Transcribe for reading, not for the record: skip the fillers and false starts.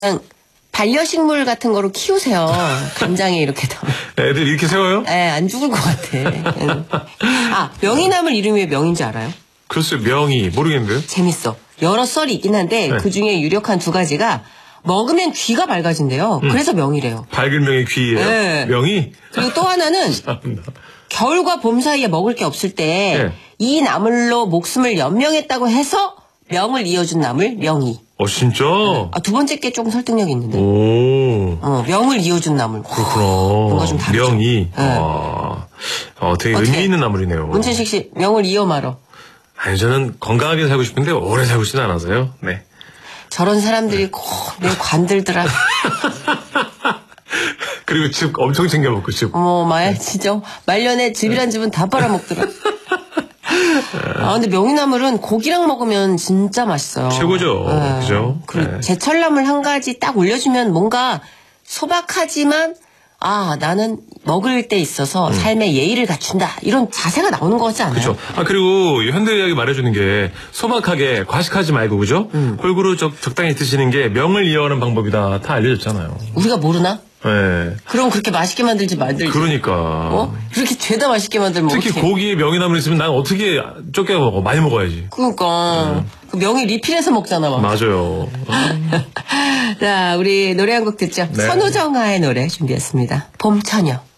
그냥 반려식물 같은 거로 키우세요. 간장에 이렇게 담아. 애들 이렇게 세워요? 네, 안 죽을 것 같아. 아, 명이나물 이름이 왜 명인지 알아요? 글쎄, 명이 모르겠는데요? 재밌어. 여러 썰이 있긴 한데 네. 그중에 유력한 두 가지가 먹으면 귀가 밝아진대요. 그래서 명이래요. 밝은 명이 귀예요? 네. 명이? 그리고 또 하나는 참나. 겨울과 봄 사이에 먹을 게 없을 때 이 네. 나물로 목숨을 연명했다고 해서 명을 이어준 나물 명이. 진짜? 아, 두 번째 게 조금 설득력이 있는데. 오. 명을 이어준 나물. 그렇구나. 뭔가 좀 다르죠. 명이. 네. 되게 어떻게? 의미 있는 나물이네요. 문천식 씨, 명을 이어 말어. 아니, 저는 건강하게 살고 싶은데 오래 살고 싶지는 않아서요. 네. 저런 사람들이 꼭 내 관들더라. 그리고 즙 엄청 챙겨 먹고 즙. 진짜 말년에 즙이란 즙은 다 빨아먹더라. 근데 명이나물은 고기랑 먹으면 진짜 맛있어요. 최고죠. 네. 그죠? 그리고 네. 제철나물 한 가지 딱 올려주면 뭔가 소박하지만 나는 먹을 때 있어서 삶의 예의를 갖춘다. 이런 자세가 나오는 거 같지 않아요? 그렇죠. 그리고 현대의학이 말해주는 게 소박하게 과식하지 말고 그죠? 골고루 적당히 드시는 게 명을 이어가는 방법이다. 다 알려졌잖아요. 우리가 모르나? 네. 그럼 그렇게 맛있게 만들지. 그러니까. 그렇게 죄다 맛있게 만들면 특히 어떡해. 고기에 명이나물 있으면 난 어떻게 적게 먹어? 많이 먹어야지. 그러니까 그 명이 리필해서 먹잖아. 막. 맞아요. 자, 우리 노래 한 곡 듣죠. 네. 선우정아의 노래 준비했습니다. 봄처녀.